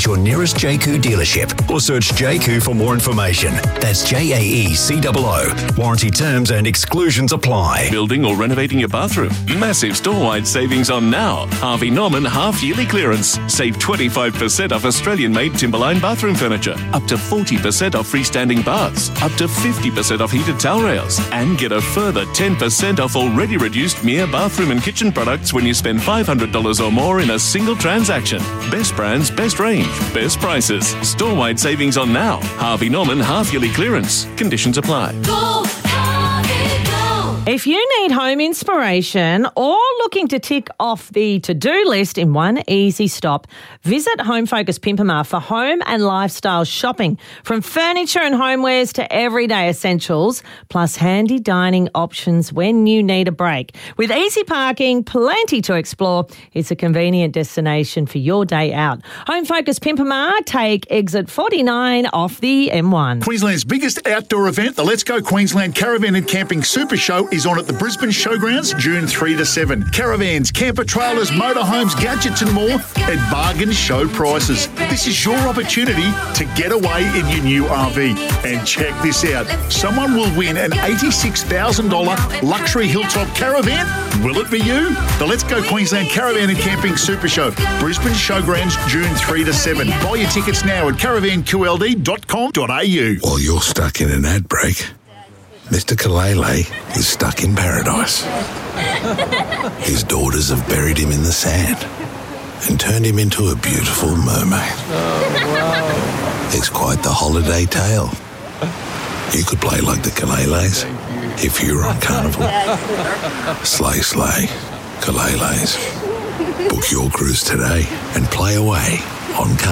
your nearest Jayco dealership or search Jayco for more information. That's JAECOO. Warranty terms and exclusions apply. Building or renovating your bathroom? Massive store-wide savings on now. Harvey Norman half-yearly clearance. Save 25% off Australian-made Timberline bathroom furniture. Up to 40% off freestanding baths. Up to 50% off heated towel rails. And get a further 10% off already reduced Mere bathroom and kitchen products when you spend $500 or more in a single transaction. Best brands, best range, best prices. Store-wide savings on now. Harvey Norman half-yearly clearance. Conditions apply. Go, Harvey, go. If you need home inspiration or looking to tick off the to-do list in one easy stop, visit Home Focus Pimpama for home and lifestyle shopping. From furniture and homewares to everyday essentials, plus handy dining options when you need a break. With easy parking, plenty to explore, it's a convenient destination for your day out. Home Focus Pimpama, take exit 49 off the M1. Queensland's biggest outdoor event, the Let's Go Queensland Caravan and Camping Super Show, is on at the Brisbane Showgrounds June 3 to 7. Caravans, camper trailers, motorhomes, gadgets and more at bargain show prices. This is your opportunity to get away in your new RV. And check this out. Someone will win an $86,000 luxury hilltop caravan. Will it be you? The Let's Go Queensland Caravan and Camping Super Show. Brisbane Showgrounds June 3 to 7. Buy your tickets now at caravanqld.com.au. While you're stuck in an ad break, Mr. Kalele is stuck in paradise. His daughters have buried him in the sand and turned him into a beautiful mermaid. Oh, wow. It's quite the holiday tale. You could play like the Kaleles if you were on Carnival. Slay, slay, Kaleles. Book your cruise today and play away on Carnival.